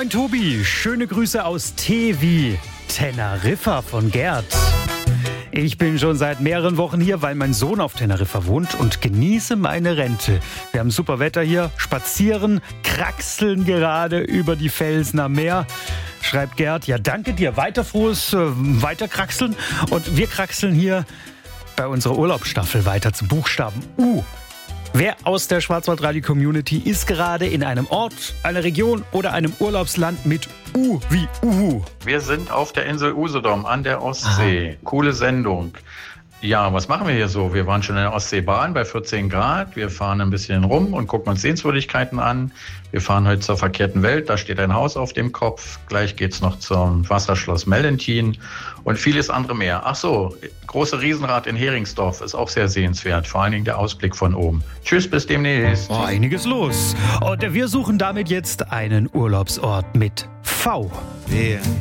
Moin Tobi, schöne Grüße aus T wie Teneriffa von Gerd. Ich bin schon seit mehreren Wochen hier, weil mein Sohn auf Teneriffa wohnt und genieße meine Rente. Wir haben super Wetter hier, spazieren, kraxeln gerade über die Felsen am Meer. Schreibt Gerd, ja danke dir, weiter frohes Weiterkraxeln. Und wir kraxeln hier bei unserer Urlaubsstaffel weiter zum Buchstaben U. Wer aus der Schwarzwaldradio-Community ist gerade in einem Ort, einer Region oder einem Urlaubsland mit U wie Uhu? Wir sind auf der Insel Usedom an der Ostsee. Coole Sendung. Ja, was machen wir hier so? Wir waren schon in der Ostseebahn bei 14 Grad. Wir fahren ein bisschen rum und gucken uns Sehenswürdigkeiten an. Wir fahren heute zur verkehrten Welt. Da steht ein Haus auf dem Kopf. Gleich geht's noch zum Wasserschloss Mellentin und vieles andere mehr. Ach so, große Riesenrad in Heringsdorf ist auch sehr sehenswert. Vor allen Dingen der Ausblick von oben. Tschüss, bis demnächst. Oh, einiges los. Und wir suchen damit jetzt einen Urlaubsort mit V. Wer